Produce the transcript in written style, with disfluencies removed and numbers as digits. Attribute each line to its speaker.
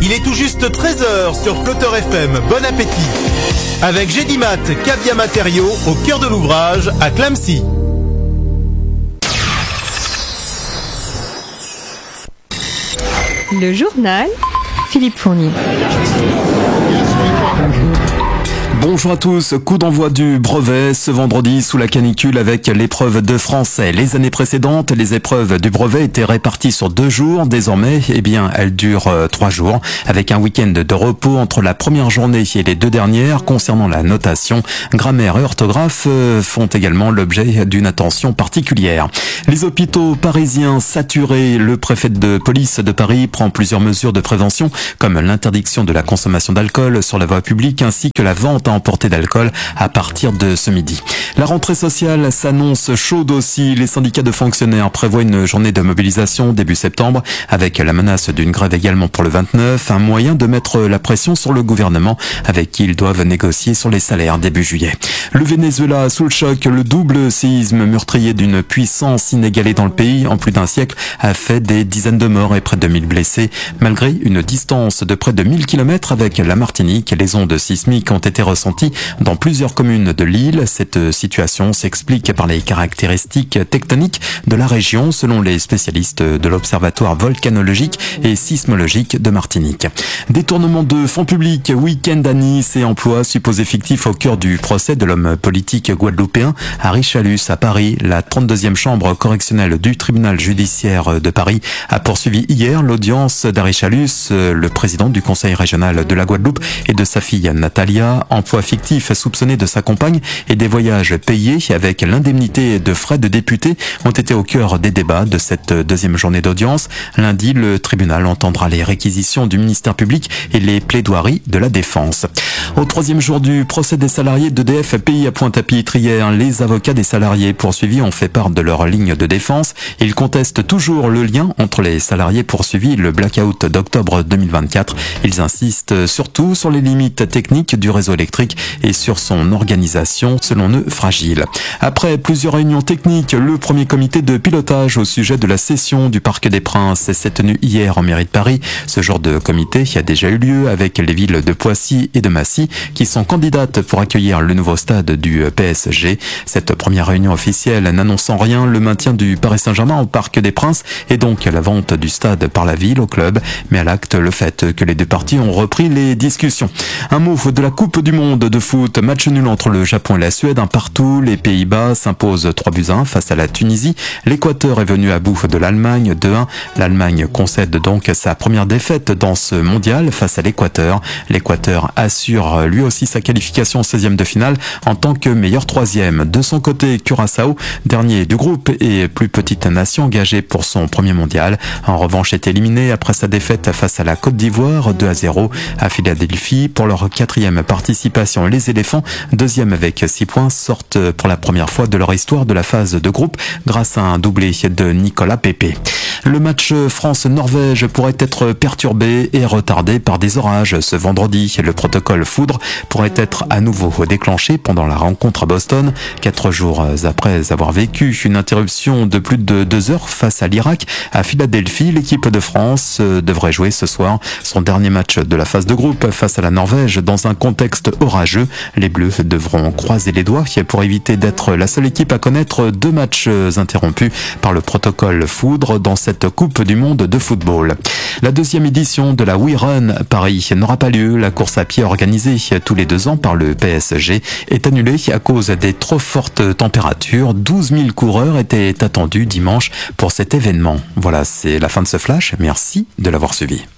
Speaker 1: Il est tout juste 13h sur Flotter FM. Bon appétit. Avec Gédimat, Cavia Matériaux, au cœur de l'ouvrage, à Clamecy.
Speaker 2: Le journal, Philippe Fournier.
Speaker 3: Bonjour à tous, coup d'envoi du brevet ce vendredi sous la canicule avec l'épreuve de français. Les années précédentes, les épreuves du brevet étaient réparties sur 2 jours. Désormais, elles durent 3 jours avec un week-end de repos entre la première journée et les 2 dernières. Concernant la notation, grammaire et orthographe font également l'objet d'une attention particulière. Les hôpitaux parisiens saturés, le préfet de police de Paris prend plusieurs mesures de prévention comme l'interdiction de la consommation d'alcool sur la voie publique ainsi que la vente à emporter d'alcool à partir de ce midi. La rentrée sociale s'annonce chaude aussi. Les syndicats de fonctionnaires prévoient une journée de mobilisation début septembre avec la menace d'une grève également pour le 29, un moyen de mettre la pression sur le gouvernement avec qui ils doivent négocier sur les salaires début juillet. Le Venezuela sous le choc, le double séisme meurtrier d'une puissance inégalée dans le pays en plus d'un siècle a fait des dizaines de morts et près de 1000 blessés. Malgré une distance de près de 1000 km avec la Martinique, les ondes sismiques ont été ressenties dans plusieurs communes de l'île. Cette situation s'explique par les caractéristiques tectoniques de la région selon les spécialistes de l'Observatoire volcanologique et sismologique de Martinique. Détournement de fonds publics, week-end à Nice et emploi supposé fictif au cœur du procès de l'homme politique guadeloupéen Harry Chalus à Paris. La 32e chambre correctionnelle du tribunal judiciaire de Paris a poursuivi hier l'audience d'Harry Chalus, le président du conseil régional de la Guadeloupe, et de sa fille Natalia. Emploi fictif soupçonné de sa compagne et des voyages payés avec l'indemnité de frais de député ont été au cœur des débats de cette deuxième journée d'audience. Lundi, le tribunal entendra les réquisitions du ministère public et les plaidoiries de la défense. Au 3e jour du procès des salariés d'EDF pays à Pointe-à-Pitre hier, les avocats des salariés poursuivis ont fait part de leur ligne de défense. Ils contestent toujours le lien entre les salariés poursuivis et le blackout d'octobre 2024. Ils insistent surtout sur les limites techniques du réseau électrique et sur son organisation, selon eux, fragile. Après plusieurs réunions techniques, le premier comité de pilotage au sujet de la cession du Parc des Princes s'est tenu hier en mairie de Paris. Ce genre de comité a déjà eu lieu avec les villes de Poissy et de Massy qui sont candidates pour accueillir le nouveau stade du PSG. Cette première réunion officielle n'annonçant rien, le maintien du Paris Saint-Germain au Parc des Princes et donc la vente du stade par la ville au club, mais à l'acte le fait que les deux parties ont repris les discussions. Un mot de la Coupe du Monde de foot, match nul entre le Japon et la Suède, un partout. Les Pays-Bas s'imposent 3-1 face à la Tunisie. L'Équateur est venu à bout de l'Allemagne 2-1. L'Allemagne concède donc sa première défaite dans ce mondial face à l'Équateur. L'Équateur assure lui aussi sa qualification au 16e de finale en tant que meilleur 3e. De son côté, Curaçao, dernier du groupe et plus petite nation engagée pour son premier mondial, en revanche est éliminé après sa défaite face à la Côte d'Ivoire 2-0 à Philadelphie. Pour leur 4e participation, les éléphants, 2e avec 6 points, sortent pour la première fois de leur histoire de la phase de groupe grâce à un doublé de Nicolas Pepe. Le match France-Norvège pourrait être perturbé et retardé par des orages ce vendredi. Le protocole foudre pourrait être à nouveau déclenché pendant la rencontre à Boston. 4 jours après avoir vécu une interruption de plus de 2 heures face à l'Irak, à Philadelphie, l'équipe de France devrait jouer ce soir son dernier match de la phase de groupe face à la Norvège dans un contexte orageux. Les Bleus devront croiser les doigts pour éviter d'être la seule équipe à connaître 2 matchs interrompus par le protocole foudre dans cette Coupe du Monde de football. La 2e édition de la We Run Paris n'aura pas lieu. La course à pied organisée tous les 2 ans par le PSG est annulée à cause des trop fortes températures. 12 000 coureurs étaient attendus dimanche pour cet événement. Voilà, c'est la fin de ce flash. Merci de l'avoir suivi.